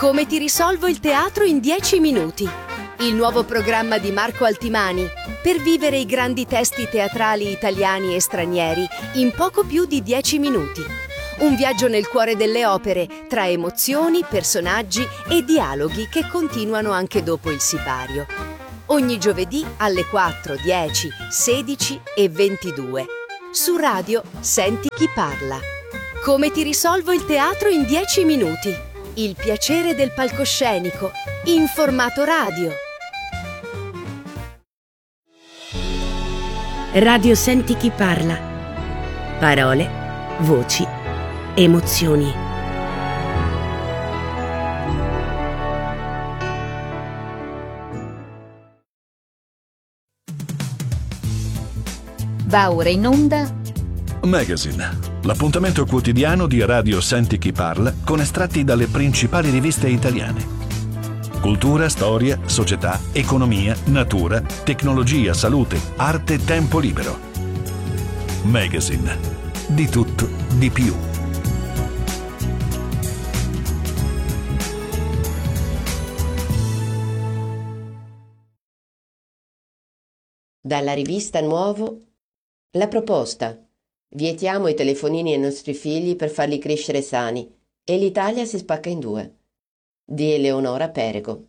Come ti risolvo il teatro in 10 minuti? Il nuovo programma di Marco Altimani per vivere i grandi testi teatrali italiani e stranieri in poco più di 10 minuti. Un viaggio nel cuore delle opere, tra emozioni, personaggi e dialoghi che continuano anche dopo il sipario. Ogni giovedì alle 4, 10, 16 e 22. Su Radio Senti chi parla. Come ti risolvo il teatro in 10 minuti? Il piacere del palcoscenico, in formato radio. Radio Senti chi parla. Parole, voci, emozioni. Va ora in onda Magazine, l'appuntamento quotidiano di Radio Senti chi parla con estratti dalle principali riviste italiane. Cultura, storia, società, economia, natura, tecnologia, salute, arte, tempo libero. Magazine, di tutto, di più. Dalla rivista Nuovo, la proposta: vietiamo i telefonini ai nostri figli per farli crescere sani e l'Italia si spacca in due, di Eleonora Perego.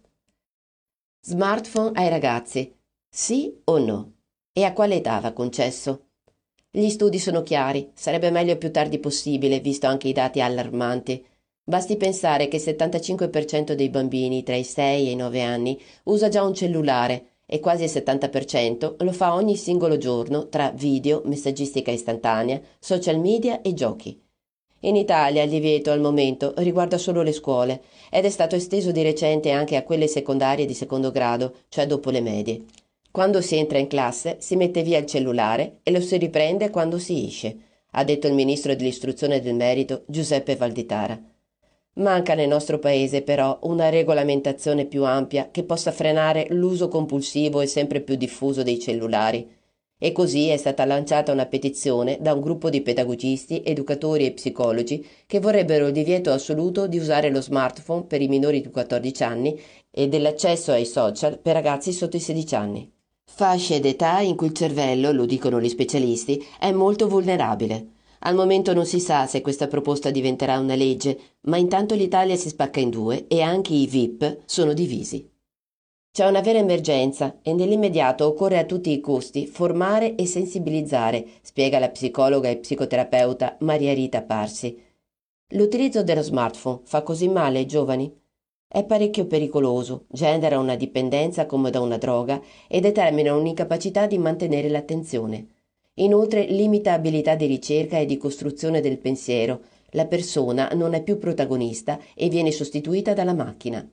Smartphone ai ragazzi, sì o no? E a quale età va concesso? Gli studi sono chiari, sarebbe meglio il più tardi possibile, visto anche i dati allarmanti. Basti pensare che il 75% dei bambini tra i 6 e i 9 anni usa già un cellulare e quasi il 70% lo fa ogni singolo giorno tra video, messaggistica istantanea, social media e giochi. In Italia il divieto al momento riguarda solo le scuole ed è stato esteso di recente anche a quelle secondarie di secondo grado, cioè dopo le medie. Quando si entra in classe si mette via il cellulare e lo si riprende quando si esce, ha detto il ministro dell'istruzione e del merito Giuseppe Valditara. Manca nel nostro paese però una regolamentazione più ampia che possa frenare l'uso compulsivo e sempre più diffuso dei cellulari. E così è stata lanciata una petizione da un gruppo di pedagogisti, educatori e psicologi che vorrebbero il divieto assoluto di usare lo smartphone per i minori di 14 anni e dell'accesso ai social per ragazzi sotto i 16 anni. Fasce d'età in cui il cervello, lo dicono gli specialisti, è molto vulnerabile. Al momento non si sa se questa proposta diventerà una legge, ma intanto l'Italia si spacca in due e anche i VIP sono divisi. C'è una vera emergenza e nell'immediato occorre a tutti i costi formare e sensibilizzare, spiega la psicologa e psicoterapeuta Maria Rita Parsi. L'utilizzo dello smartphone fa così male ai giovani? È parecchio pericoloso, genera una dipendenza come da una droga e determina un'incapacità di mantenere l'attenzione. Inoltre limita abilità di ricerca e di costruzione del pensiero. La persona non è più protagonista e viene sostituita dalla macchina.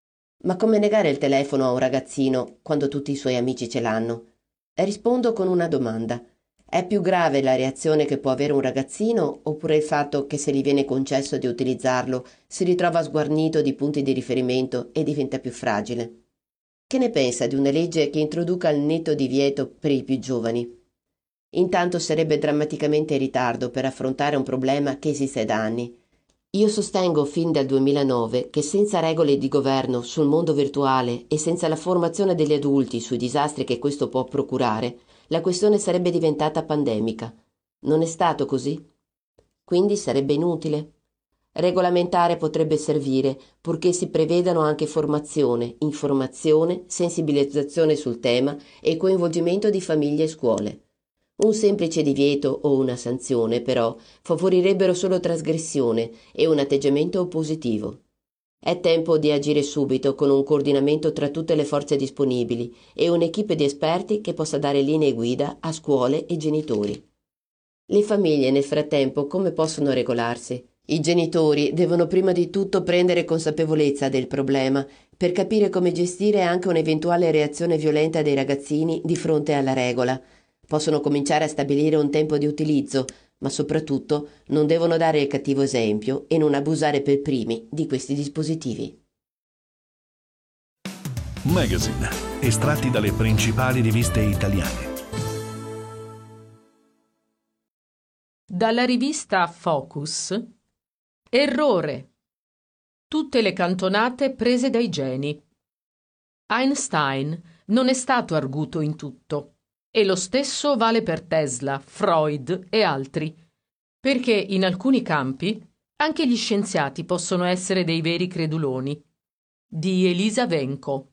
Ma come negare il telefono a un ragazzino quando tutti i suoi amici ce l'hanno? Rispondo con una domanda. È più grave la reazione che può avere un ragazzino oppure il fatto che se gli viene concesso di utilizzarlo si ritrova sguarnito di punti di riferimento e diventa più fragile? Che ne pensa di una legge che introduca il netto divieto per i più giovani? Intanto sarebbe drammaticamente in ritardo per affrontare un problema che esiste da anni. Io sostengo fin dal 2009 che senza regole di governo sul mondo virtuale e senza la formazione degli adulti sui disastri che questo può procurare, la questione sarebbe diventata pandemica. Non è stato così? Quindi sarebbe inutile? Regolamentare potrebbe servire, purché si prevedano anche formazione, informazione, sensibilizzazione sul tema e coinvolgimento di famiglie e scuole. Un semplice divieto o una sanzione, però, favorirebbero solo trasgressione e un atteggiamento oppositivo. È tempo di agire subito con un coordinamento tra tutte le forze disponibili e un'equipe di esperti che possa dare linee guida a scuole e genitori. Le famiglie nel frattempo come possono regolarsi? I genitori devono prima di tutto prendere consapevolezza del problema per capire come gestire anche un'eventuale reazione violenta dei ragazzini di fronte alla regola. Possono cominciare a stabilire un tempo di utilizzo, ma soprattutto non devono dare il cattivo esempio e non abusare per primi di questi dispositivi. Magazine, estratti dalle principali riviste italiane. dalla rivista Focus. Errore. tutte le cantonate prese dai geni. Einstein non è stato arguto in tutto, e lo stesso vale per Tesla, Freud e altri, perché in alcuni campi anche gli scienziati possono essere dei veri creduloni. Di Elisa Venco.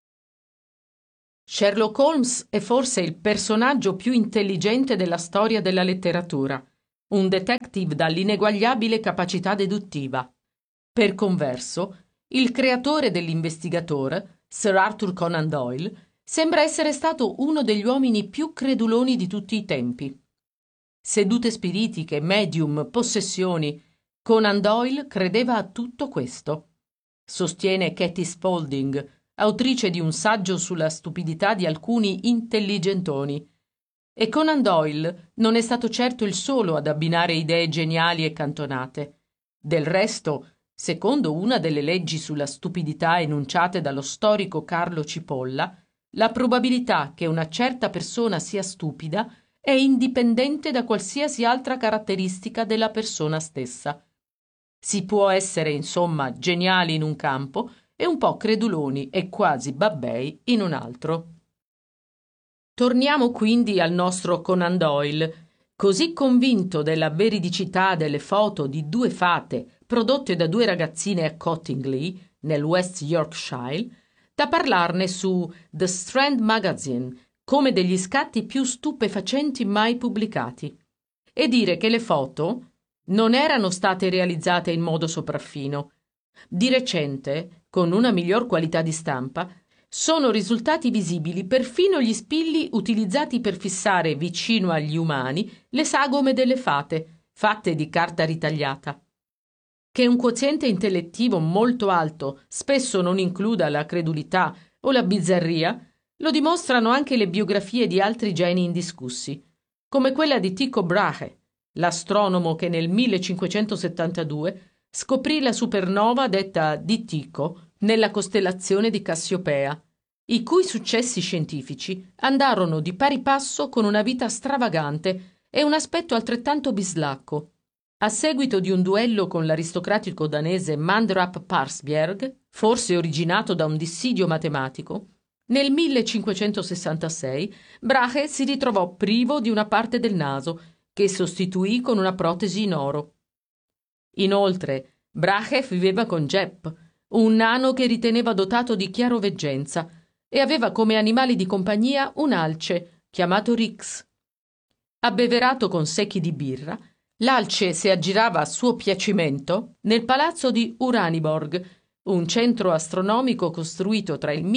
Sherlock Holmes è forse il personaggio più intelligente della storia della letteratura, un detective dall'ineguagliabile capacità deduttiva. Per converso, il creatore dell'investigatore, Sir Arthur Conan Doyle, sembra essere stato uno degli uomini più creduloni di tutti i tempi. Sedute spiritiche, medium, possessioni, Conan Doyle credeva a tutto questo. Sostiene Katie Spaulding, autrice di un saggio sulla stupidità di alcuni intelligentoni. E Conan Doyle non è stato certo il solo ad abbinare idee geniali e cantonate. Del resto, secondo una delle leggi sulla stupidità enunciate dallo storico Carlo Cipolla, la probabilità che una certa persona sia stupida è indipendente da qualsiasi altra caratteristica della persona stessa. Si può essere, insomma, geniali in un campo e un po' creduloni e quasi babbei in un altro. Torniamo quindi al nostro Conan Doyle, così convinto della veridicità delle foto di due fate prodotte da due ragazzine a Cottingley, nel West Yorkshire, da parlarne su The Strand Magazine come degli scatti più stupefacenti mai pubblicati, e dire che le foto non erano state realizzate in modo sopraffino. Di recente, con una miglior qualità di stampa, sono risultati visibili perfino gli spilli utilizzati per fissare vicino agli umani le sagome delle fate, fatte di carta ritagliata. Che un quoziente intellettivo molto alto spesso non includa la credulità o la bizzarria, lo dimostrano anche le biografie di altri geni indiscussi, come quella di Tycho Brahe, l'astronomo che nel 1572 scoprì la supernova detta di Tycho nella costellazione di Cassiopea, i cui successi scientifici andarono di pari passo con una vita stravagante e un aspetto altrettanto bislacco. A seguito di un duello con l'aristocratico danese Mandrap Parsberg, forse originato da un dissidio matematico, nel 1566 Brahe si ritrovò privo di una parte del naso, che sostituì con una protesi in oro. Inoltre, Brahe viveva con Jep, un nano che riteneva dotato di chiaroveggenza, e aveva come animali di compagnia un alce, chiamato Rix. Abbeverato con secchi di birra, l'alce si aggirava a suo piacimento nel palazzo di Uraniborg, un centro astronomico costruito tra il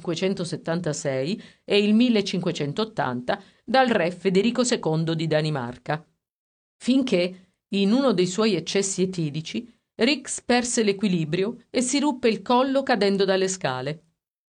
1576 e il 1580 dal re Federico II di Danimarca. Finché, in uno dei suoi eccessi etilici, Rix perse l'equilibrio e si ruppe il collo cadendo dalle scale.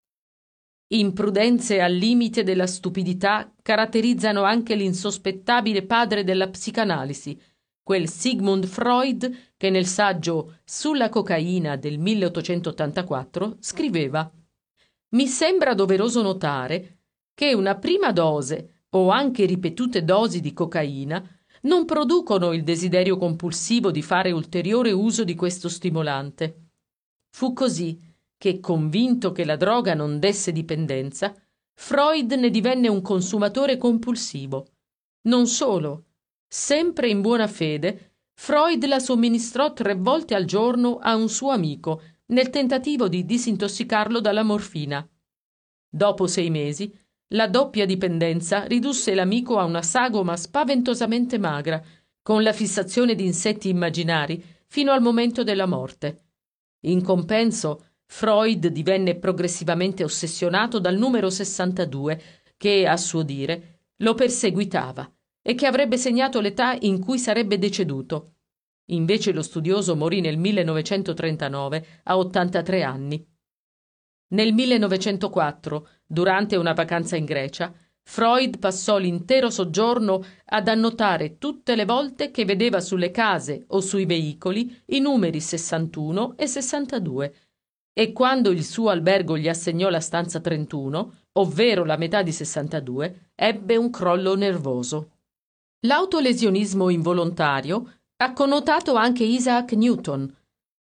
Imprudenze al limite della stupidità caratterizzano anche l'insospettabile padre della psicanalisi, quel Sigmund Freud che nel saggio Sulla cocaina del 1884 scriveva: «Mi sembra doveroso notare che una prima dose o anche ripetute dosi di cocaina non producono il desiderio compulsivo di fare ulteriore uso di questo stimolante. Fu così che, convinto che la droga non desse dipendenza, Freud ne divenne un consumatore compulsivo. Non solo, sempre in buona fede, Freud la somministrò 3 volte al giorno a un suo amico nel tentativo di disintossicarlo dalla morfina. Dopo 6 mesi, la doppia dipendenza ridusse l'amico a una sagoma spaventosamente magra, con la fissazione di insetti immaginari fino al momento della morte. In compenso, Freud divenne progressivamente ossessionato dal numero 62, che, a suo dire, lo perseguitava e che avrebbe segnato l'età in cui sarebbe deceduto. Invece lo studioso morì nel 1939 a 83 anni. Nel 1904, durante una vacanza in Grecia, Freud passò l'intero soggiorno ad annotare tutte le volte che vedeva sulle case o sui veicoli i numeri 61 e 62, e quando il suo albergo gli assegnò la stanza 31, ovvero la metà di 62, ebbe un crollo nervoso. L'autolesionismo involontario ha connotato anche Isaac Newton.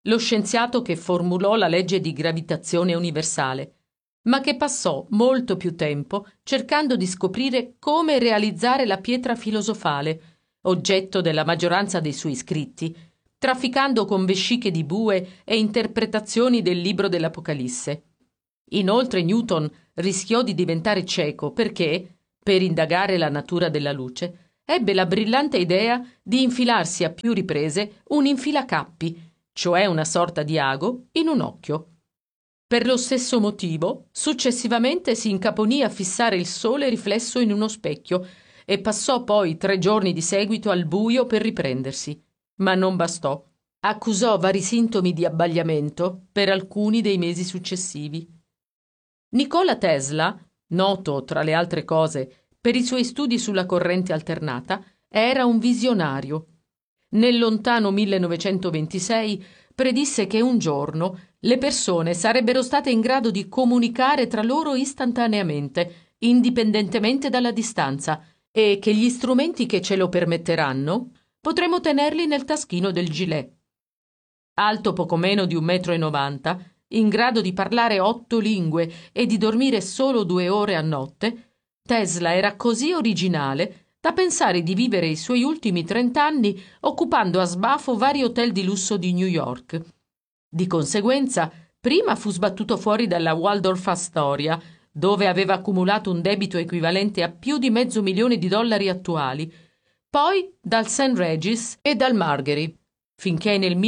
lo scienziato che formulò la legge di gravitazione universale, ma che passò molto più tempo cercando di scoprire come realizzare la pietra filosofale, oggetto della maggioranza dei suoi scritti, trafficando con vesciche di bue e interpretazioni del libro dell'Apocalisse. Inoltre Newton rischiò di diventare cieco perché, per indagare la natura della luce, ebbe la brillante idea di infilarsi a più riprese un infilacappi, cioè una sorta di ago, in un occhio. Per lo stesso motivo, successivamente si incaponì a fissare il sole riflesso in uno specchio e passò poi 3 giorni di seguito al buio per riprendersi. Ma non bastò. Accusò vari sintomi di abbagliamento per alcuni dei mesi successivi. Nikola Tesla, noto, tra le altre cose, per i suoi studi sulla corrente alternata, era un visionario. Nel lontano 1926 predisse che un giorno le persone sarebbero state in grado di comunicare tra loro istantaneamente, indipendentemente dalla distanza, e che gli strumenti che ce lo permetteranno potremo tenerli nel taschino del gilet. Alto poco meno di 1,90 m, in grado di parlare 8 lingue e di dormire solo 2 ore a notte, Tesla era così originale da pensare di vivere i suoi ultimi 30 anni occupando a sbafo vari hotel di lusso di New York. Di conseguenza, prima fu sbattuto fuori dalla Waldorf Astoria, dove aveva accumulato un debito equivalente a più di $500,000 attuali, poi dal St. Regis e dal Margery, finché nel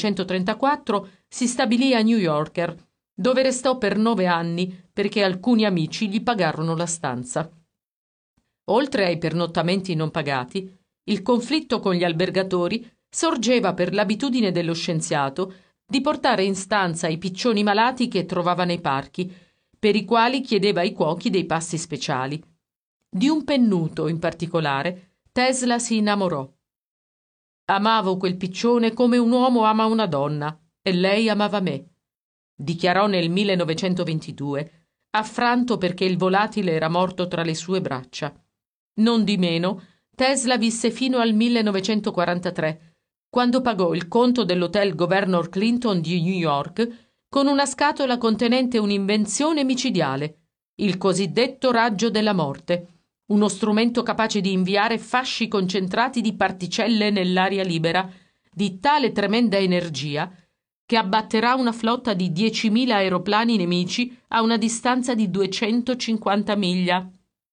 1934 si stabilì a New Yorker, dove restò per 9 anni perché alcuni amici gli pagarono la stanza. Oltre ai pernottamenti non pagati, il conflitto con gli albergatori sorgeva per l'abitudine dello scienziato di portare in stanza i piccioni malati che trovava nei parchi, per i quali chiedeva ai cuochi dei pasti speciali. Di un pennuto, in particolare, Tesla si innamorò. «Amavo quel piccione come un uomo ama una donna, e lei amava me», dichiarò nel 1922, affranto perché il volatile era morto tra le sue braccia. Non di meno, Tesla visse fino al 1943, quando pagò il conto dell'hotel Governor Clinton di New York con una scatola contenente un'invenzione micidiale, il cosiddetto raggio della morte, uno strumento capace di inviare fasci concentrati di particelle nell'aria libera di tale tremenda energia che abbatterà una flotta di 10.000 aeroplani nemici a una distanza di 250 miglia.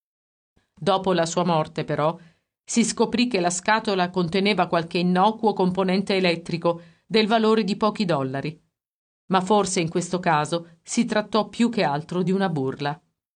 Dopo la sua morte, però, si scoprì che la scatola conteneva qualche innocuo componente elettrico del valore di pochi dollari. Ma forse in questo caso si trattò più che altro di una burla.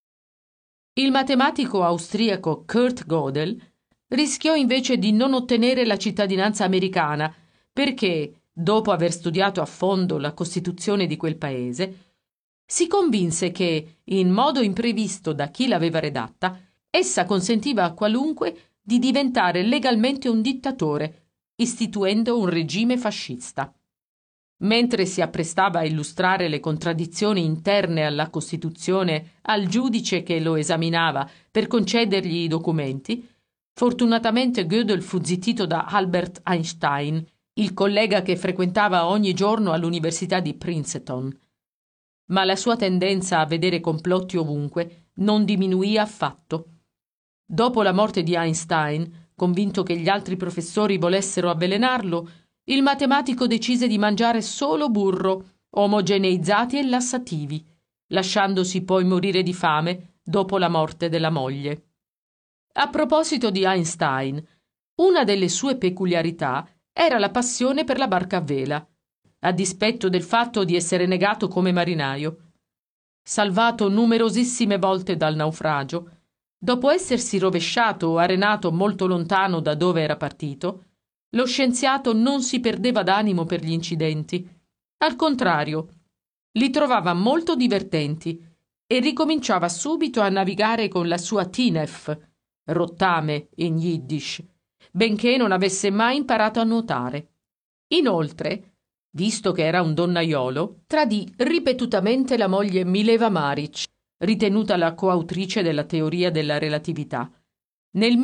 Il matematico austriaco Kurt Gödel rischiò invece di non ottenere la cittadinanza americana perché, dopo aver studiato a fondo la Costituzione di quel paese, si convinse che, in modo imprevisto da chi l'aveva redatta, essa consentiva a qualunque di diventare legalmente un dittatore, istituendo un regime fascista. Mentre si apprestava a illustrare le contraddizioni interne alla Costituzione al giudice che lo esaminava per concedergli i documenti, fortunatamente Gödel fu zittito da Albert Einstein, il collega che frequentava ogni giorno all'Università di Princeton. Ma la sua tendenza a vedere complotti ovunque non diminuì affatto. Dopo la morte di Einstein, convinto che gli altri professori volessero avvelenarlo, il matematico decise di mangiare solo burro, omogeneizzati e lassativi, lasciandosi poi morire di fame dopo la morte della moglie. A proposito di Einstein, una delle sue peculiarità era la passione per la barca a vela, a dispetto del fatto di essere negato come marinaio. Salvato numerosissime volte dal naufragio, dopo essersi rovesciato o arenato molto lontano da dove era partito, lo scienziato non si perdeva d'animo per gli incidenti. Al contrario, li trovava molto divertenti e ricominciava subito a navigare con la sua Tinef, rottame in Yiddish, benché non avesse mai imparato a nuotare. Inoltre, visto che era un donnaiolo, tradì ripetutamente la moglie Mileva Maric, ritenuta la coautrice della teoria della relatività. Nel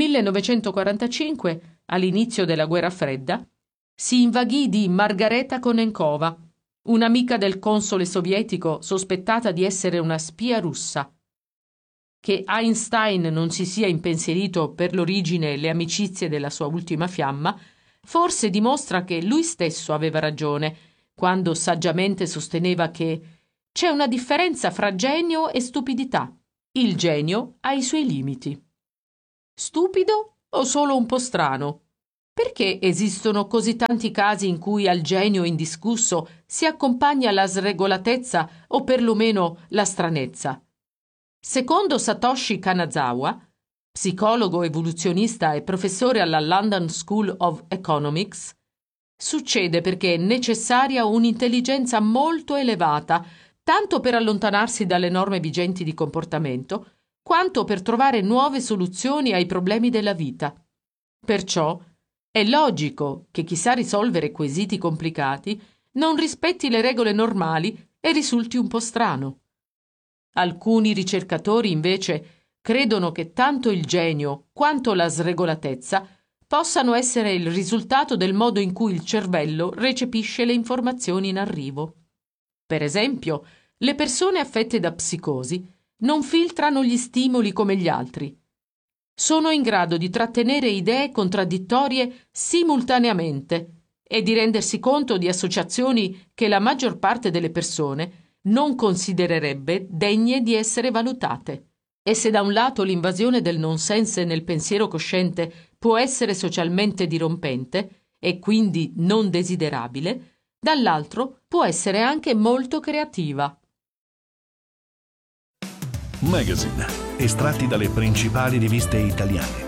1945, all'inizio della Guerra Fredda, si invaghì di Margareta Konenkova, un'amica del console sovietico sospettata di essere una spia russa. Che Einstein non si sia impensierito per l'origine e le amicizie della sua ultima fiamma, forse dimostra che lui stesso aveva ragione quando saggiamente sosteneva che c'è una differenza fra genio e stupidità. Il genio ha i suoi limiti. Stupido o solo un po' strano? Perché esistono così tanti casi in cui al genio indiscusso si accompagna la sregolatezza o perlomeno la stranezza? Secondo Satoshi Kanazawa, psicologo evoluzionista e professore alla London School of Economics, succede perché è necessaria un'intelligenza molto elevata, tanto per allontanarsi dalle norme vigenti di comportamento, quanto per trovare nuove soluzioni ai problemi della vita. Perciò è logico che chi sa risolvere quesiti complicati non rispetti le regole normali e risulti un po' strano. Alcuni ricercatori, invece, credono che tanto il genio quanto la sregolatezza possano essere il risultato del modo in cui il cervello recepisce le informazioni in arrivo. Per esempio, le persone affette da psicosi non filtrano gli stimoli come gli altri. Sono in grado di trattenere idee contraddittorie simultaneamente e di rendersi conto di associazioni che la maggior parte delle persone non considererebbe degne di essere valutate. E se da un lato l'invasione del nonsense nel pensiero cosciente può essere socialmente dirompente e quindi non desiderabile, dall'altro può essere anche molto creativa. Magazine, estratti dalle principali riviste italiane.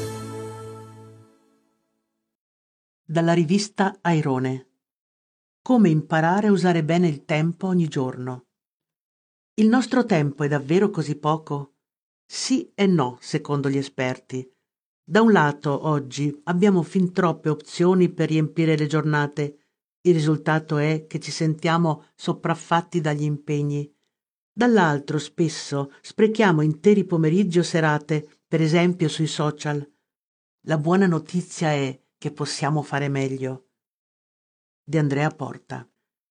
Dalla rivista Airone. Come imparare a usare bene il tempo ogni giorno. Il nostro tempo è davvero così poco? Sì e no, secondo gli esperti. Da un lato, oggi abbiamo fin troppe opzioni per riempire le giornate. Il risultato è che ci sentiamo sopraffatti dagli impegni. Dall'altro, spesso sprechiamo interi pomeriggi o serate, per esempio sui social. La buona notizia è che possiamo fare meglio. Di Andrea Porta.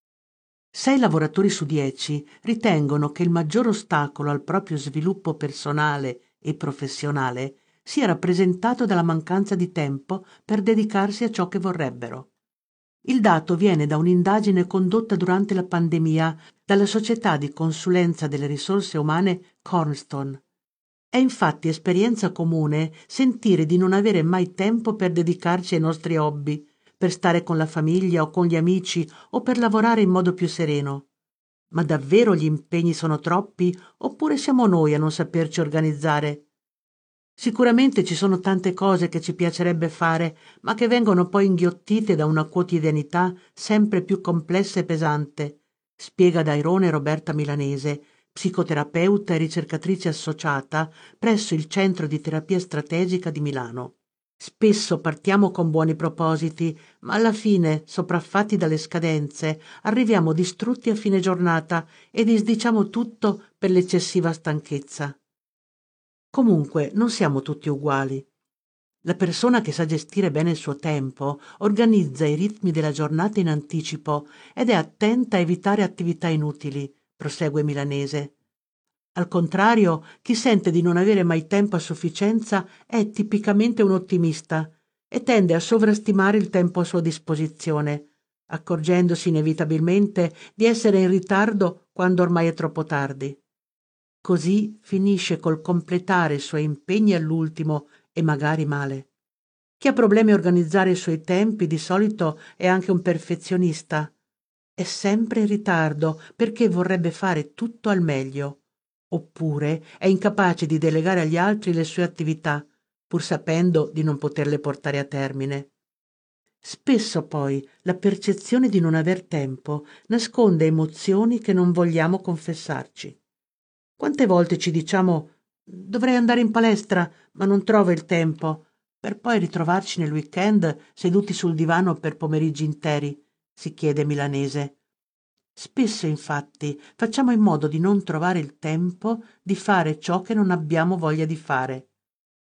6 lavoratori su 10 ritengono che il maggior ostacolo al proprio sviluppo personale e professionale sia rappresentato dalla mancanza di tempo per dedicarsi a ciò che vorrebbero. Il dato viene da un'indagine condotta durante la pandemia dalla società di consulenza delle risorse umane Cornerstone. È infatti esperienza comune sentire di non avere mai tempo per dedicarci ai nostri hobby, per stare con la famiglia o con gli amici o per lavorare in modo più sereno. Ma davvero gli impegni sono troppi oppure siamo noi a non saperci organizzare? Sicuramente ci sono tante cose che ci piacerebbe fare, ma che vengono poi inghiottite da una quotidianità sempre più complessa e pesante, spiega da Airone Roberta Milanese, psicoterapeuta e ricercatrice associata presso il Centro di Terapia Strategica di Milano. Spesso partiamo con buoni propositi, ma alla fine, sopraffatti dalle scadenze, arriviamo distrutti a fine giornata e disdiciamo tutto per l'eccessiva stanchezza. Comunque, non siamo tutti uguali. La persona che sa gestire bene il suo tempo organizza i ritmi della giornata in anticipo ed è attenta a evitare attività inutili, prosegue Milanese. Al contrario, chi sente di non avere mai tempo a sufficienza è tipicamente un ottimista e tende a sovrastimare il tempo a sua disposizione, accorgendosi inevitabilmente di essere in ritardo quando ormai è troppo tardi. Così finisce col completare i suoi impegni all'ultimo e magari male. Chi ha problemi a organizzare i suoi tempi di solito è anche un perfezionista. È sempre in ritardo perché vorrebbe fare tutto al meglio. Oppure è incapace di delegare agli altri le sue attività, pur sapendo di non poterle portare a termine. Spesso poi la percezione di non aver tempo nasconde emozioni che non vogliamo confessarci. Quante volte ci diciamo «dovrei andare in palestra, ma non trovo il tempo», per poi ritrovarci nel weekend seduti sul divano per pomeriggi interi, si chiede Milanese. Spesso, infatti, facciamo in modo di non trovare il tempo di fare ciò che non abbiamo voglia di fare.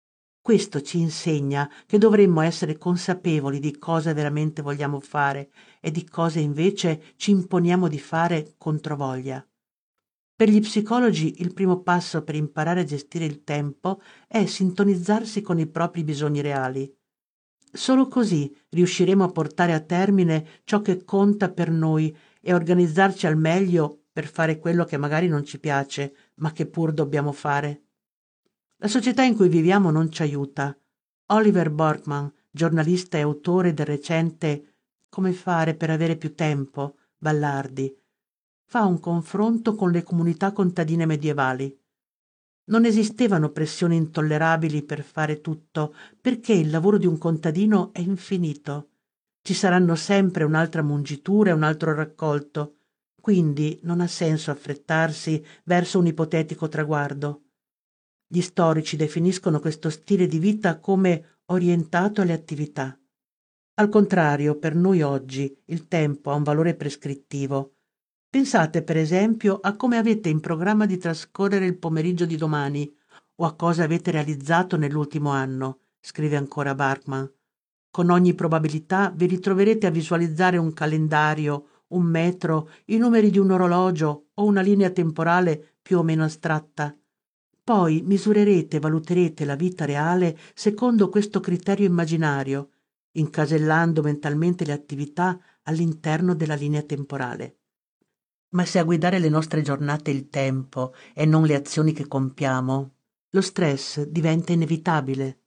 Questo ci insegna che dovremmo essere consapevoli di cosa veramente vogliamo fare e di cosa invece ci imponiamo di fare controvoglia. Per gli psicologi il primo passo per imparare a gestire il tempo è sintonizzarsi con i propri bisogni reali. Solo così riusciremo a portare a termine ciò che conta per noi e a organizzarci al meglio per fare quello che magari non ci piace, ma che pur dobbiamo fare. La società in cui viviamo non ci aiuta. Oliver Burkeman, giornalista e autore del recente Come fare per avere più tempo, Ballardi, fa un confronto con le comunità contadine medievali. Non esistevano pressioni intollerabili per fare tutto, perché il lavoro di un contadino è infinito. Ci saranno sempre un'altra mungitura e un altro raccolto, quindi non ha senso affrettarsi verso un ipotetico traguardo. Gli storici definiscono questo stile di vita come orientato alle attività. Al contrario, per noi oggi il tempo ha un valore prescrittivo. Pensate per esempio a come avete in programma di trascorrere il pomeriggio di domani o a cosa avete realizzato nell'ultimo anno, scrive ancora Bachmann. Con ogni probabilità vi ritroverete a visualizzare un calendario, un metro, i numeri di un orologio o una linea temporale più o meno astratta. Poi misurerete e valuterete la vita reale secondo questo criterio immaginario, incasellando mentalmente le attività all'interno della linea temporale. Ma se a guidare le nostre giornate è il tempo e non le azioni che compiamo, lo stress diventa inevitabile.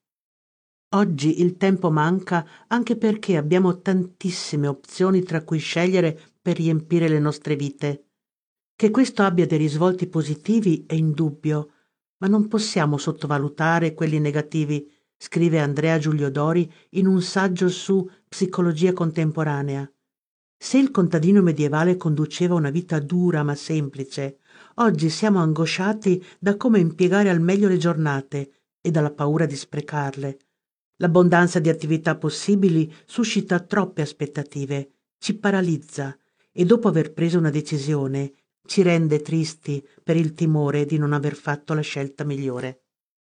Oggi il tempo manca anche perché abbiamo tantissime opzioni tra cui scegliere per riempire le nostre vite. Che questo abbia dei risvolti positivi è indubbio, ma non possiamo sottovalutare quelli negativi, scrive Andrea Giulio Dori in un saggio su psicologia contemporanea. Se il contadino medievale conduceva una vita dura ma semplice, oggi siamo angosciati da come impiegare al meglio le giornate e dalla paura di sprecarle. L'abbondanza di attività possibili suscita troppe aspettative, ci paralizza e dopo aver preso una decisione ci rende tristi per il timore di non aver fatto la scelta migliore.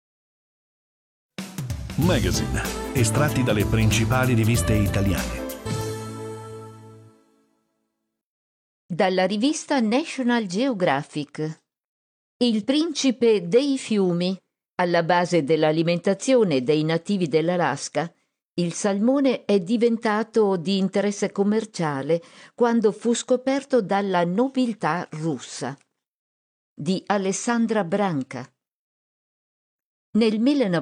Magazine, estratti dalle principali riviste italiane. Dalla rivista National Geographic. Il principe dei fiumi. Alla base dell'alimentazione dei nativi dell'Alaska, il salmone è diventato di interesse commerciale quando fu scoperto dalla nobiltà russa. Di Alessandra Branca. Nel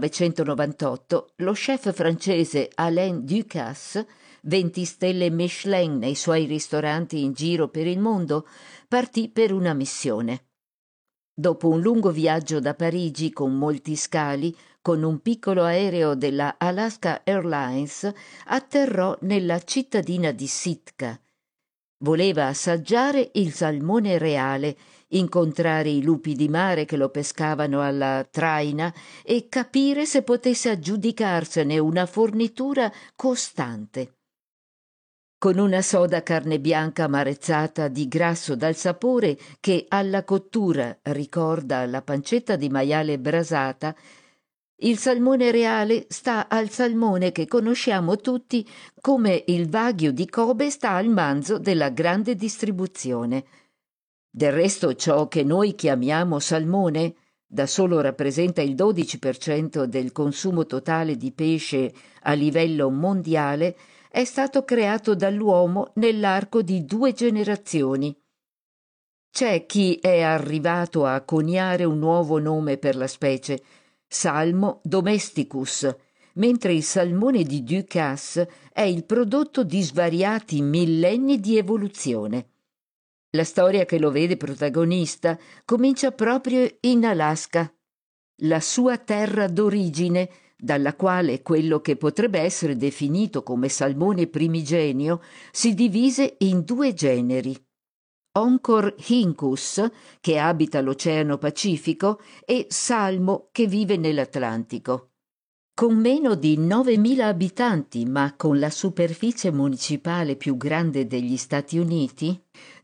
1998 lo chef francese Alain Ducasse, 20 stelle Michelin nei suoi ristoranti in giro per il mondo, partì per una missione. Dopo un lungo viaggio da Parigi con molti scali, con un piccolo aereo della Alaska Airlines, atterrò nella cittadina di Sitka. Voleva assaggiare il salmone reale, incontrare i lupi di mare che lo pescavano alla traina e capire se potesse aggiudicarsene una fornitura costante. Con una soda carne bianca amarezzata di grasso dal sapore che alla cottura ricorda la pancetta di maiale brasata, il salmone reale sta al salmone che conosciamo tutti come il wagyu di Kobe sta al manzo della grande distribuzione. Del resto ciò che noi chiamiamo salmone da solo rappresenta il 12% del consumo totale di pesce a livello mondiale, è stato creato dall'uomo nell'arco di 2 generazioni. C'è chi è arrivato a coniare un nuovo nome per la specie, Salmo domesticus, mentre il salmone di Ducasse è il prodotto di svariati millenni di evoluzione. La storia che lo vede protagonista comincia proprio in Alaska, la sua terra d'origine, dalla quale quello che potrebbe essere definito come salmone primigenio si divise in 2 generi: Oncorhynchus, che abita l'Oceano Pacifico, e Salmo, che vive nell'Atlantico. Con meno di 9.000 abitanti, ma con la superficie municipale più grande degli Stati Uniti,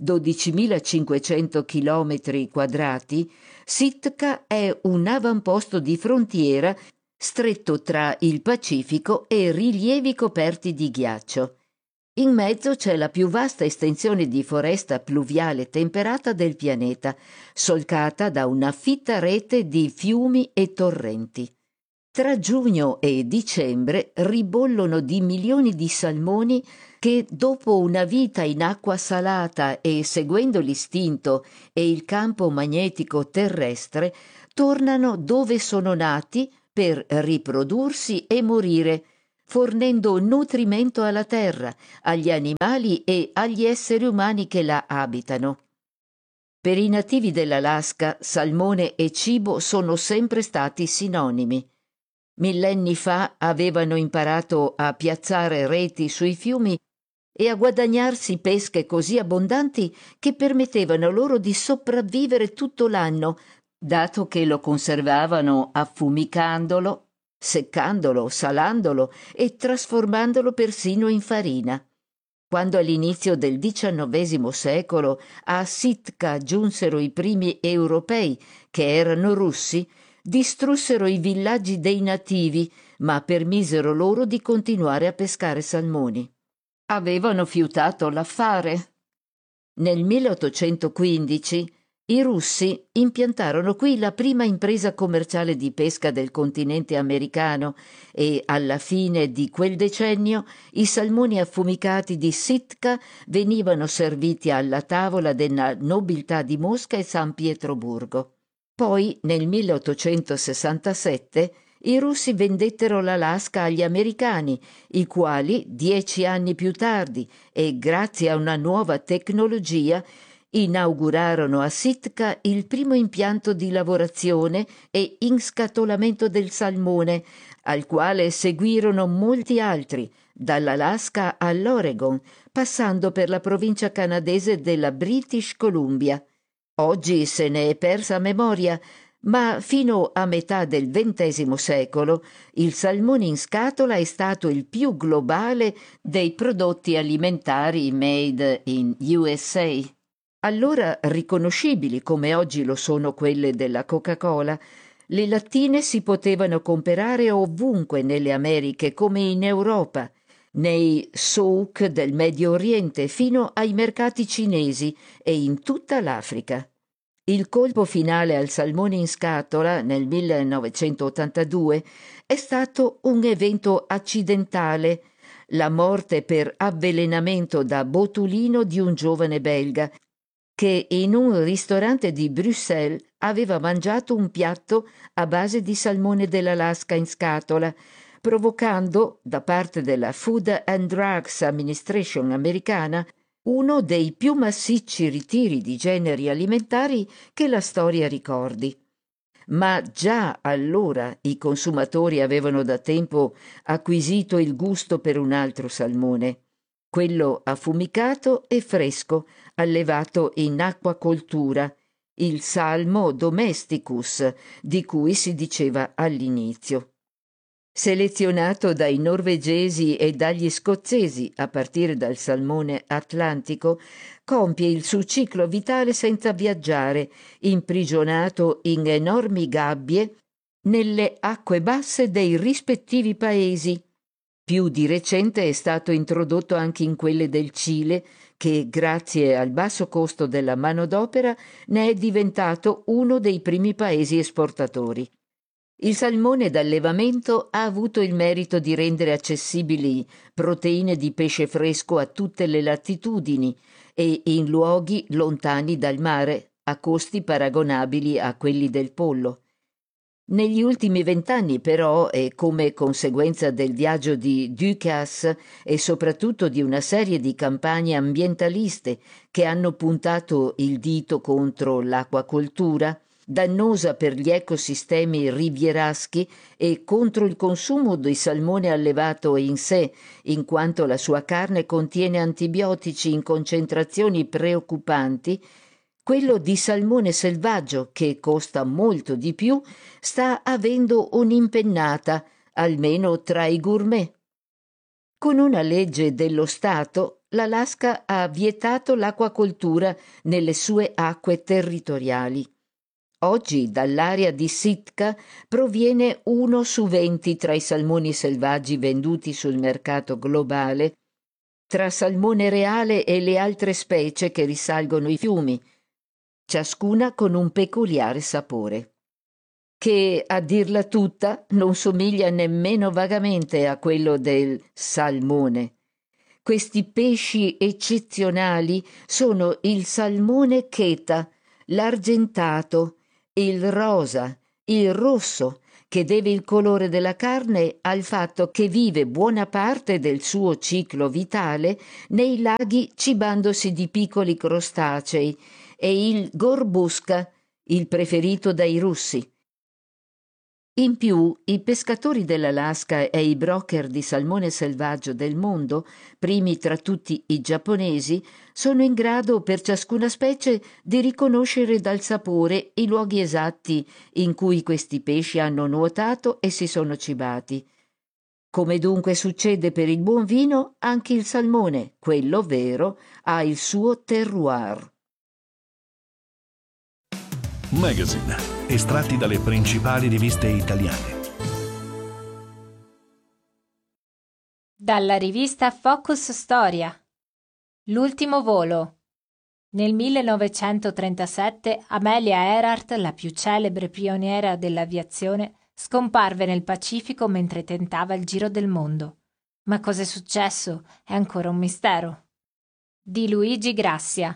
12.500 km², Sitka è un avamposto di frontiera stretto tra il Pacifico e rilievi coperti di ghiaccio. In mezzo c'è la più vasta estensione di foresta pluviale temperata del pianeta, solcata da una fitta rete di fiumi e torrenti. Tra giugno e dicembre ribollono di milioni di salmoni che, dopo una vita in acqua salata e seguendo l'istinto e il campo magnetico terrestre, tornano dove sono nati per riprodursi e morire, fornendo nutrimento alla terra, agli animali e agli esseri umani che la abitano. Per i nativi dell'Alaska, salmone e cibo sono sempre stati sinonimi. Millenni fa avevano imparato a piazzare reti sui fiumi e a guadagnarsi pesche così abbondanti che permettevano loro di sopravvivere tutto l'anno, dato che lo conservavano affumicandolo, seccandolo, salandolo e trasformandolo persino in farina. Quando all'inizio del XIX secolo a Sitka giunsero i primi europei, che erano russi, distrussero i villaggi dei nativi, ma permisero loro di continuare a pescare salmoni. Avevano fiutato l'affare. Nel 1815 i russi impiantarono qui la prima impresa commerciale di pesca del continente americano e alla fine di quel decennio i salmoni affumicati di Sitka venivano serviti alla tavola della nobiltà di Mosca e San Pietroburgo. Poi, nel 1867, i russi vendettero l'Alaska agli americani, i quali, 10 anni più tardi e grazie a una nuova tecnologia, inaugurarono a Sitka il primo impianto di lavorazione e inscatolamento del salmone, al quale seguirono molti altri, dall'Alaska all'Oregon, passando per la provincia canadese della British Columbia. Oggi se ne è persa memoria, ma fino a metà del XX secolo il salmone in scatola è stato il più globale dei prodotti alimentari made in USA. Allora riconoscibili come oggi lo sono quelle della Coca-Cola, le lattine si potevano comprare ovunque nelle Americhe come in Europa, nei souk del Medio Oriente fino ai mercati cinesi e in tutta l'Africa. Il colpo finale al salmone in scatola nel 1982 è stato un evento accidentale, la morte per avvelenamento da botulino di un giovane belga che in un ristorante di Bruxelles aveva mangiato un piatto a base di salmone dell'Alaska in scatola, provocando, da parte della Food and Drugs Administration americana, uno dei più massicci ritiri di generi alimentari che la storia ricordi. Ma già allora i consumatori avevano da tempo acquisito il gusto per un altro salmone, quello affumicato e fresco, allevato in acquacoltura, il Salmo domesticus, di cui si diceva all'inizio. Selezionato dai norvegesi e dagli scozzesi a partire dal salmone atlantico, compie il suo ciclo vitale senza viaggiare, imprigionato in enormi gabbie nelle acque basse dei rispettivi paesi. Più di recente è stato introdotto anche in quelle del Cile, che grazie al basso costo della manodopera ne è diventato uno dei primi paesi esportatori. Il salmone d'allevamento ha avuto il merito di rendere accessibili proteine di pesce fresco a tutte le latitudini e in luoghi lontani dal mare, a costi paragonabili a quelli del pollo. Negli ultimi 20 anni, però, e come conseguenza del viaggio di Ducasse e soprattutto di una serie di campagne ambientaliste che hanno puntato il dito contro l'acquacoltura, dannosa per gli ecosistemi rivieraschi e contro il consumo di salmone allevato in sé, in quanto la sua carne contiene antibiotici in concentrazioni preoccupanti, quello di salmone selvaggio, che costa molto di più, sta avendo un'impennata, almeno tra i gourmet. Con una legge dello Stato, l'Alaska ha vietato l'acquacoltura nelle sue acque territoriali. Oggi dall'area di Sitka proviene 1 su 20 tra i salmoni selvaggi venduti sul mercato globale, tra salmone reale e le altre specie che risalgono i fiumi, ciascuna con un peculiare sapore, che, a dirla tutta, non somiglia nemmeno vagamente a quello del salmone. Questi pesci eccezionali sono il salmone cheta, l'argentato, il rosa, il rosso, che deve il colore della carne al fatto che vive buona parte del suo ciclo vitale nei laghi cibandosi di piccoli crostacei, e il gorbusca, il preferito dai russi. In più, i pescatori dell'Alaska e i broker di salmone selvaggio del mondo, primi tra tutti i giapponesi, sono in grado per ciascuna specie di riconoscere dal sapore i luoghi esatti in cui questi pesci hanno nuotato e si sono cibati. Come dunque succede per il buon vino, anche il salmone, quello vero, ha il suo terroir. Magazine, estratti dalle principali riviste italiane. Dalla rivista Focus Storia. L'ultimo volo. Nel 1937 Amelia Earhart, la più celebre pioniera dell'aviazione, scomparve nel Pacifico mentre tentava il giro del mondo. Ma cos'è successo? È ancora un mistero. Di Luigi Grassia.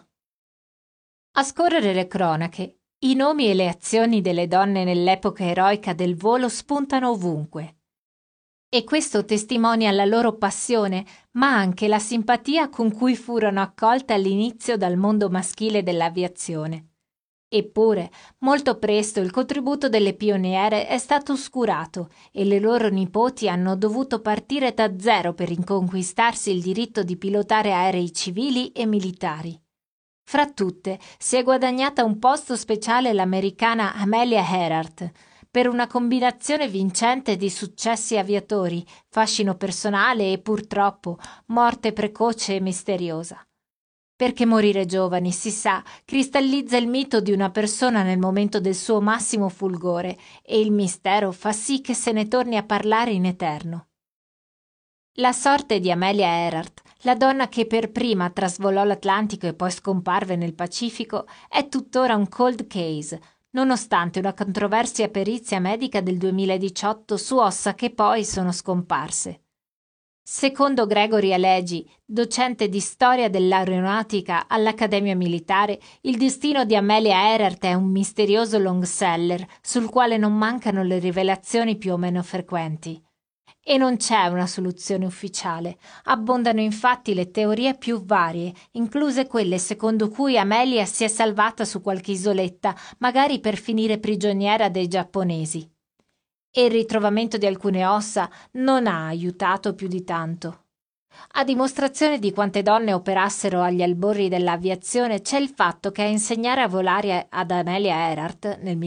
A scorrere le cronache, i nomi e le azioni delle donne nell'epoca eroica del volo spuntano ovunque. E questo testimonia la loro passione, ma anche la simpatia con cui furono accolte all'inizio dal mondo maschile dell'aviazione. Eppure, molto presto il contributo delle pioniere è stato oscurato e le loro nipoti hanno dovuto partire da zero per riconquistarsi il diritto di pilotare aerei civili e militari. Fra tutte si è guadagnata un posto speciale l'americana Amelia Earhart, per una combinazione vincente di successi aviatori, fascino personale e purtroppo morte precoce e misteriosa. Perché morire giovani, si sa, cristallizza il mito di una persona nel momento del suo massimo fulgore e il mistero fa sì che se ne torni a parlare in eterno. La sorte di Amelia Earhart, la donna che per prima trasvolò l'Atlantico e poi scomparve nel Pacifico, è tuttora un cold case, nonostante una controversa perizia medica del 2018 su ossa che poi sono scomparse. Secondo Gregory Alegi, docente di storia dell'aeronautica all'Accademia Militare, il destino di Amelia Earhart è un misterioso long seller sul quale non mancano le rivelazioni più o meno frequenti. E non c'è una soluzione ufficiale. Abbondano infatti le teorie più varie, incluse quelle secondo cui Amelia si è salvata su qualche isoletta, magari per finire prigioniera dei giapponesi. E il ritrovamento di alcune ossa non ha aiutato più di tanto. A dimostrazione di quante donne operassero agli albori dell'aviazione c'è il fatto che a insegnare a volare ad Amelia Earhart nel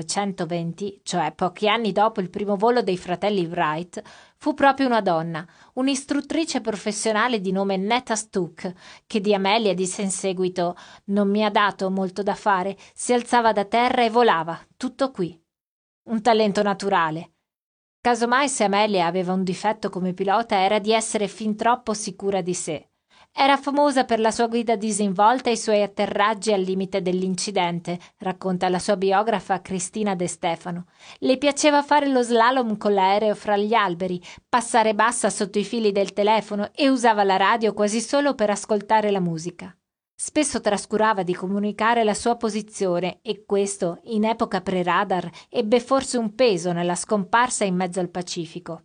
1920, cioè pochi anni dopo il primo volo dei fratelli Wright, fu proprio una donna, un'istruttrice professionale di nome Netta Stuck, che di Amelia disse in seguito: «Non mi ha dato molto da fare, si alzava da terra e volava, tutto qui». Un talento naturale. Casomai se Amelia aveva un difetto come pilota era di essere fin troppo sicura di sé. Era famosa per la sua guida disinvolta e i suoi atterraggi al limite dell'incidente, racconta la sua biografa Cristina De Stefano. Le piaceva fare lo slalom con l'aereo fra gli alberi, passare bassa sotto i fili del telefono e usava la radio quasi solo per ascoltare la musica. Spesso trascurava di comunicare la sua posizione e questo, in epoca pre-radar, ebbe forse un peso nella scomparsa in mezzo al Pacifico.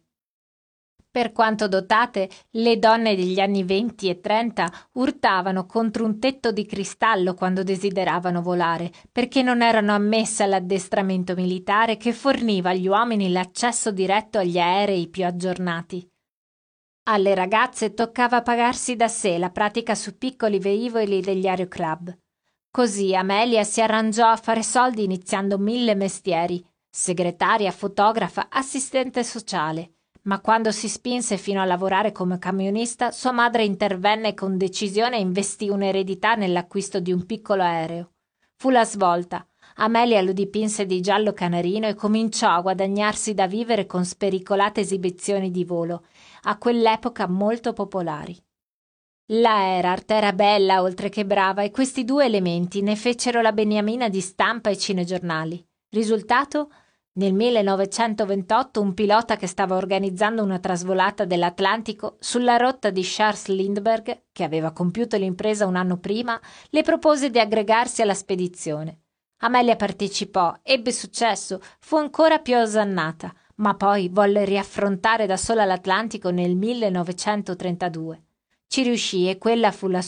Per quanto dotate, le donne degli anni 20 e 30 urtavano contro un tetto di cristallo quando desideravano volare, perché non erano ammesse all'addestramento militare che forniva agli uomini l'accesso diretto agli aerei più aggiornati. Alle ragazze toccava pagarsi da sé la pratica su piccoli velivoli degli aeroclub. Così Amelia si arrangiò a fare soldi iniziando 1000 mestieri: segretaria, fotografa, assistente sociale. Ma quando si spinse fino a lavorare come camionista, sua madre intervenne con decisione e investì un'eredità nell'acquisto di un piccolo aereo. Fu la svolta. Amelia lo dipinse di giallo canarino e cominciò a guadagnarsi da vivere con spericolate esibizioni di volo, a quell'epoca molto popolari. La Erhardt era bella oltre che brava e questi due elementi ne fecero la beniamina di stampa e cinegiornali. Risultato? Nel 1928 un pilota che stava organizzando una trasvolata dell'Atlantico sulla rotta di Charles Lindbergh, che aveva compiuto l'impresa un anno prima, le propose di aggregarsi alla spedizione. Amelia partecipò, ebbe successo, fu ancora più osannata, ma poi volle riaffrontare da sola l'Atlantico nel 1932. Ci riuscì e quella fu la